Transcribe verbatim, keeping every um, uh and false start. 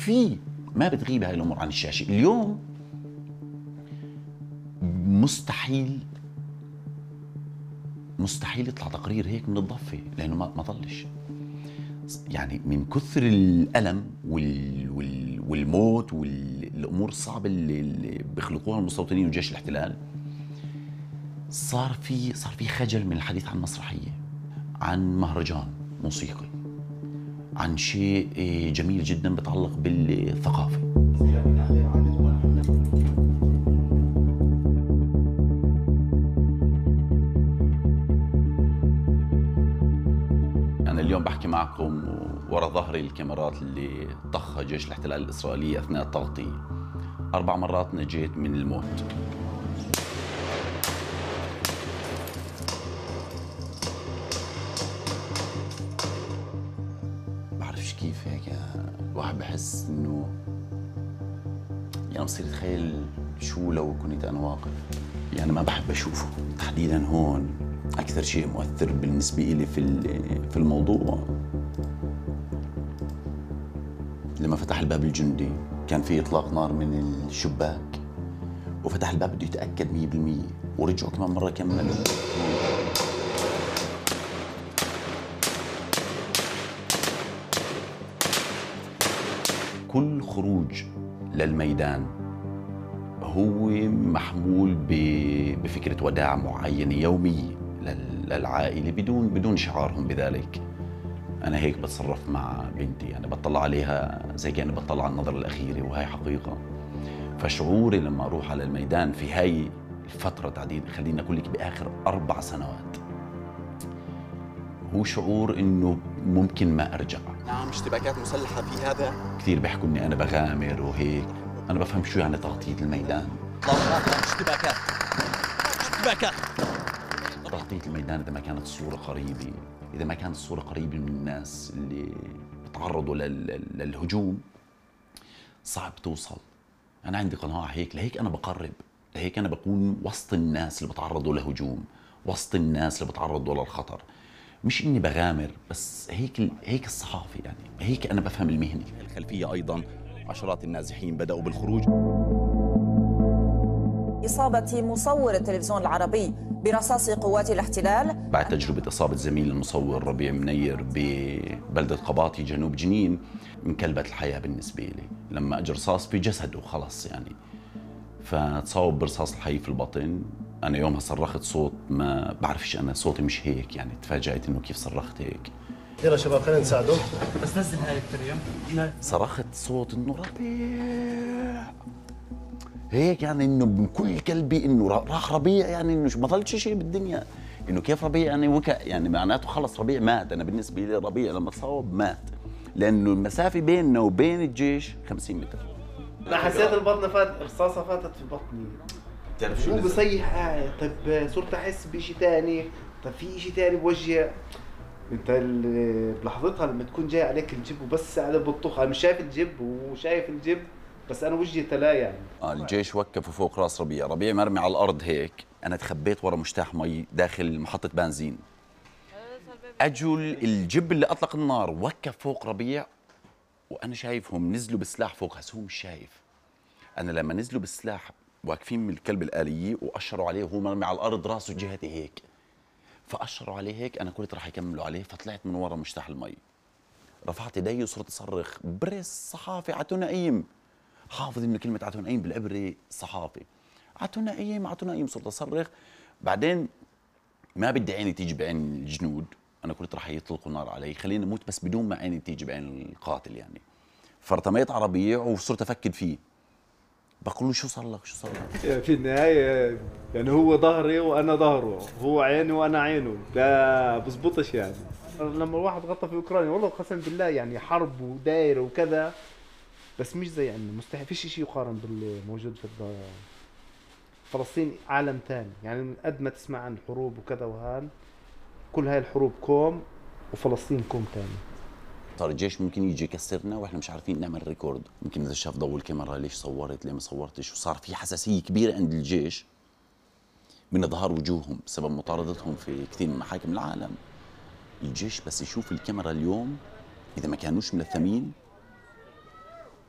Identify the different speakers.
Speaker 1: في ما بتغيب هاي الامور عن الشاشه. اليوم مستحيل مستحيل يطلع تقرير هيك من الضفه، لانه ما ما ضلش يعني من كثر الالم وال وال والموت والامور الصعبه اللي, اللي بيخلقوها المستوطنين وجيش الاحتلال. صار في صار في خجل من الحديث عن مسرحيه، عن مهرجان موسيقي، عن شيء جميل جدا بيتعلق بالثقافه. أنا اليوم بحكي معكم ورا ظهري الكاميرات اللي طخها جيش الاحتلال الإسرائيلي أثناء التغطية. أربع مرات نجيت من الموت. بعرفش كيف هيك الواحد بحس إنه يعني بصير أتخيل شو لو كنت أنا واقف. يعني ما بحب أشوفه تحديداً هون. أكثر شيء مؤثر بالنسبة لي في في الموضوع لما فتح الباب الجندي، كان في إطلاق نار من الشباك وفتح الباب بده يتأكد مية بالمية ورجعوا كمان مرة كملوا. كل خروج للميدان هو محمول بفكرة وداع معينة يومية للعائلة بدون بدون شعارهم بذلك. أنا هيك بتصرف مع بنتي، يعني بطلع عليها زي كأني بطلع على النظرة الأخيرة، وهي حقيقة. فشعوري لما أروح على الميدان في هاي الفترة تعديل خليني أقول لك بآخر أربع سنوات هو شعور إنه ممكن ما أرجع.
Speaker 2: نعم، اشتباكات مسلحة في هذا.
Speaker 1: كثير بيحكوا إني أنا بغامر وهيك، أنا بفهم شو يعني تغطية الميدان.
Speaker 2: اشتباكات اشتباكات
Speaker 1: تغطية الميدان إذا ما كانت الصورة قريبة، إذا ما كانت الصورة قريبة من الناس اللي بتعرضوا للهجوم صعب توصل. أنا عندي قناعة هيك، لهيك أنا بقرب، لهيك أنا بكون وسط الناس اللي بتعرضوا لهجوم، وسط الناس اللي بتعرضوا للخطر. مش إني بغامر، بس هيك هيك الصحافة، يعني هيك أنا بفهم المهنة.
Speaker 2: الخلفية أيضا عشرات النازحين بدأوا بالخروج.
Speaker 3: إصابة مصور التلفزيون العربي برصاص قوات الاحتلال
Speaker 1: بعد تجربة إصابة زميل المصور ربيع منير ببلدة قباطي جنوب جنين انقلبت الحياة بالنسبة لي لما أجى رصاص في جسده خلص يعني. فتصاوب برصاص الحي في البطن. أنا يومها صرخت صوت ما بعرفش، أنا صوتي مش هيك يعني، تفاجأت إنه كيف صرخت هيك.
Speaker 4: يلا شباب خلينا نساعده.
Speaker 5: بس نزل هاي التريم.
Speaker 1: صرخت صوت إنه ربيع هيك، يعني إنه من كل قلبي إنه راح ربيع، يعني إنه ما ضلش شيء بالدنيا، إنه كيف ربيع يعني وكا يعني معناته خلص ربيع مات. أنا بالنسبة لي ربيع لما تصاوب مات، لأنه المسافة بيننا وبين الجيش خمسين متر.
Speaker 4: أنا حسيت البطن فات، رصاصة فاتت في بطني.
Speaker 1: بتعرف شو
Speaker 4: هو بصيح قاعد، طيب صرت أحس بشيء ثاني، طيب في شيء ثاني بوجهي. انت بلحظتها لما تكون جاي عليك الجب وبس على بطخ، انا مش شايف الجب وشايف الجب بس انا وجهي تلا يعني.
Speaker 1: آه الجيش وقفوا فوق راس ربيع، ربيع مرمي على الارض هيك، انا تخبيت ورا مشتاح مي داخل محطه بنزين. اجوا الجب اللي اطلق النار وقف فوق ربيع وانا شايفهم نزلوا بالسلاح فوق، هسه هو مش شايف. انا لما نزلوا بالسلاح واقفين من الكلب الآلية واشروا عليه وهو مرمي على الارض راسه جهتي هيك، فاشروا عليه هيك، انا قلت راح يكملوا عليه، فطلعت من ورا مشتاح المي، رفعت يدي وصرت اصرخ بريس صحافي عتو نعيم. حافظ انه كلمه عتو نعيم بالعبري صحافي، عتو نعيم عتو نعيم، صرت اصرخ. بعدين ما بدي عيني تيجي بعين الجنود، انا قلت راح يطلقوا نار علي، خليني اموت بس بدون ما عيني تيجي بعين القاتل يعني. فارتميت على ربيع وصرت افكر فيه، بقول له شو صار لك شو صار لك؟
Speaker 4: في النهايه يعني هو ظهري وانا ظهره، هو عيني وانا عينه، لا بزبطش يعني. لما الواحد غطى في اوكرانيا والله قسم بالله يعني حرب ودايره وكذا، بس مش زي عندنا، مستحيل فيش شيء يقارن باللي موجود في فلسطين. عالم ثاني يعني، قد ما تسمع عن حروب وكذا وهان، كل هاي الحروب كوم وفلسطين كوم ثاني.
Speaker 1: صار الجيش ممكن يجي يكسرنا واحنا مش عارفين نعمل ريكورد، ممكن اذا شاف ضوء الكاميرا ليش صورت ليه ما صورتش، وصار في حساسيه كبيره عند الجيش من اظهار وجوههم بسبب مطاردتهم في كثير من محاكم العالم. الجيش بس يشوف الكاميرا اليوم اذا ما كانوش ملثمين